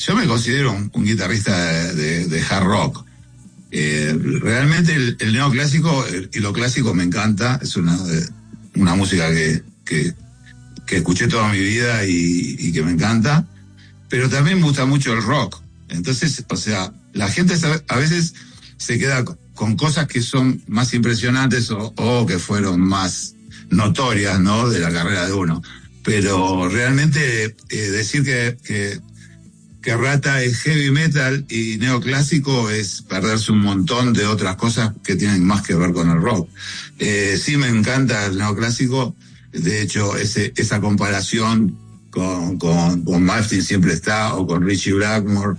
yo me considero un guitarrista de hard rock. Realmente el neoclásico y lo clásico me encanta, es una música que escuché toda mi vida y que me encanta, pero también me gusta mucho el rock. Entonces, o sea, la gente a veces se queda con cosas que son más impresionantes o que fueron más notorias, ¿no?, de la carrera de uno. Pero realmente decir que Rata es heavy metal y neoclásico es perderse un montón de otras cosas que tienen más que ver con el rock. Sí me encanta el neoclásico, de hecho esa comparación con Malmsteen siempre está, o con Ritchie Blackmore,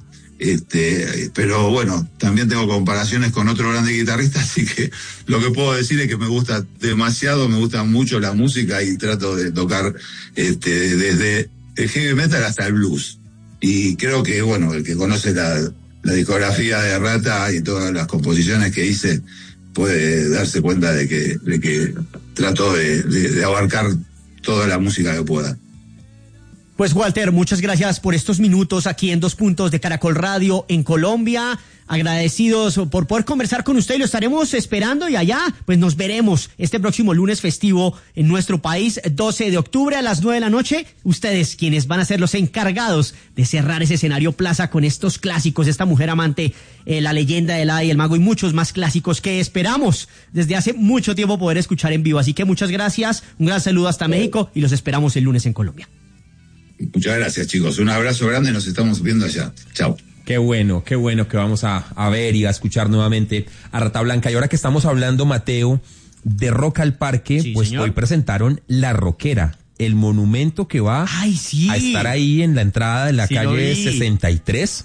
pero bueno, también tengo comparaciones con otro grande guitarrista, así que lo que puedo decir es que me gusta demasiado, me gusta mucho la música y trato de tocar desde el heavy metal hasta el blues. Y creo que, bueno, el que conoce la discografía de Rata y todas las composiciones que hice puede darse cuenta de que trato de abarcar toda la música que pueda. Pues Walter, muchas gracias por estos minutos aquí en Dos Puntos de Caracol Radio en Colombia. Agradecidos por poder conversar con usted y lo estaremos esperando, y allá pues nos veremos este próximo lunes festivo en nuestro país, 12 de octubre a las 9 de la noche. Ustedes quienes van a ser los encargados de cerrar ese escenario plaza con estos clásicos, esta mujer amante, la leyenda del Hada y el Mago y muchos más clásicos que esperamos desde hace mucho tiempo poder escuchar en vivo. Así que muchas gracias, un gran saludo hasta México y los esperamos el lunes en Colombia. Muchas gracias, chicos. Un abrazo grande, nos estamos viendo allá. Chao. Qué bueno que vamos a ver y a escuchar nuevamente a Rata Blanca. Y ahora que estamos hablando, Mateo, de Rock al Parque, sí, pues señor, hoy presentaron La Roquera, el monumento que va a estar ahí en la entrada de la calle 63.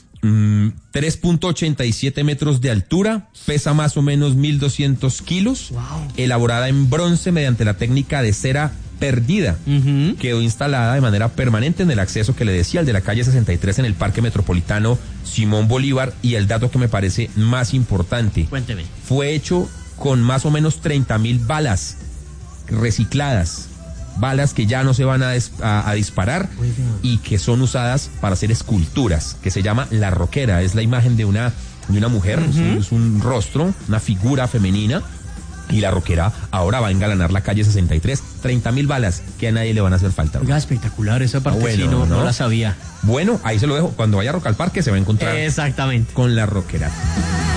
3.87 metros de altura, pesa más o menos 1.200 kilos, elaborada en bronce mediante la técnica de cera perdida. Quedó instalada de manera permanente en el acceso que le decía, el de la calle 63 en el Parque Metropolitano Simón Bolívar. Y el dato que me parece más importante, cuénteme, fue hecho con más o menos 30.000 balas recicladas, balas que ya no se van a disparar y que son usadas para hacer esculturas, que se llama La Roquera. Es la imagen de una mujer, es un rostro, una figura femenina. Y La Roquera ahora va a engalanar la calle 63. 30.000 balas que a nadie le van a hacer falta. Oiga, espectacular esa parte, sí, no la sabía. Bueno, ahí se lo dejo. Cuando vaya a Rock al Parque se va a encontrar exactamente con La Roquera.